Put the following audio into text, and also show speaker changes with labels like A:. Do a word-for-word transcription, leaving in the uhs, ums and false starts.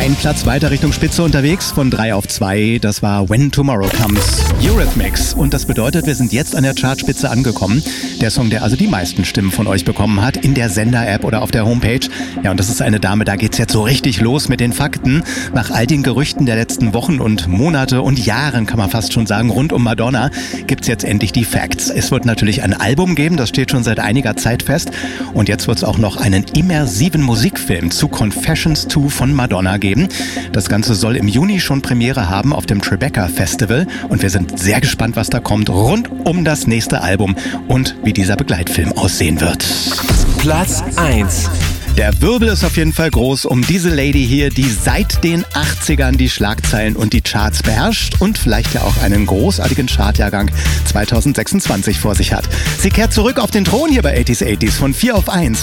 A: Ein Platz weiter Richtung Spitze unterwegs, von drei auf zwei. Das war When Tomorrow Comes, Eurythmics. Und das bedeutet, wir sind jetzt an der Chartspitze angekommen. Der Song, der also die meisten Stimmen von euch bekommen hat, in der Sender-App oder auf der Homepage. Ja, und das ist eine Dame, da geht's jetzt so richtig los mit den Fakten. Nach all den Gerüchten der letzten Wochen und Monate und Jahren, kann man fast schon sagen, rund um Madonna, gibt's jetzt endlich die Facts. Es wird natürlich ein Album geben, das steht schon seit einiger Zeit fest. Und jetzt wird's auch noch einen immersiven Musikfilm zu Confessions zwei von Madonna geben. Das Ganze soll im Juni schon Premiere haben auf dem Tribeca Festival. Und wir sind sehr gespannt, was da kommt rund um das nächste Album und wie dieser Begleitfilm aussehen wird.
B: Platz eins.
A: Der Wirbel ist auf jeden Fall groß um diese Lady hier, die seit den achtzigern die Schlagzeilen und die Charts beherrscht und vielleicht ja auch einen großartigen Chartjahrgang zwanzig sechsundzwanzig vor sich hat. Sie kehrt zurück auf den Thron hier bei achtziger achtziger von vier auf eins.